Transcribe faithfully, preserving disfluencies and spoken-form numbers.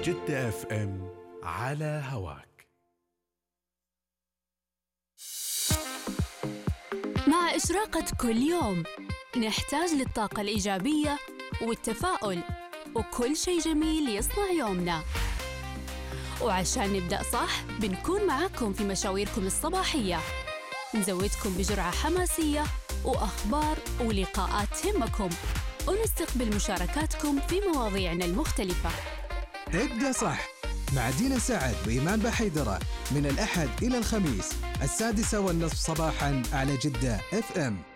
جدة اف ام على هواك. مع إشراقة كل يوم نحتاج للطاقة الإيجابية والتفاؤل وكل شيء جميل يصنع يومنا. وعشان نبدأ صح بنكون معاكم في مشاويركم الصباحية، نزودكم بجرعة حماسية وأخبار ولقاءات تهمكم، ونستقبل مشاركاتكم في مواضيعنا المختلفة. ابدأ صح مع دينا سعد وإيمان بحيدرة من الأحد إلى الخميس السادسة والنصف صباحاً على جدة اف ام.